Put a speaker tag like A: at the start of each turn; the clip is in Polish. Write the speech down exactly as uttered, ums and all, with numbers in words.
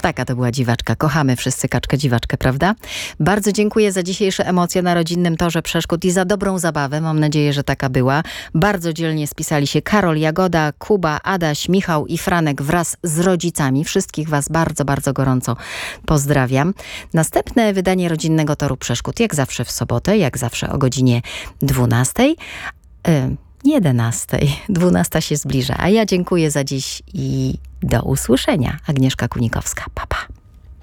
A: Taka to była dziwaczka. Kochamy wszyscy kaczkę dziwaczkę, prawda? Bardzo dziękuję za dzisiejsze emocje na rodzinnym torze przeszkód i za dobrą zabawę. Mam nadzieję, że taka była. Bardzo dzielnie spisali się Karol, Jagoda, Kuba, Adaś, Michał i Franek wraz z rodzicami. Wszystkich was bardzo, bardzo gorąco pozdrawiam. Następne wydanie rodzinnego toru przeszkód, jak zawsze w sobotę, jak zawsze o godzinie dwunastej. Yy, jedenastej. dwunasta się zbliża. A ja dziękuję za dziś i do usłyszenia. Agnieszka Kunikowska. Pa, pa.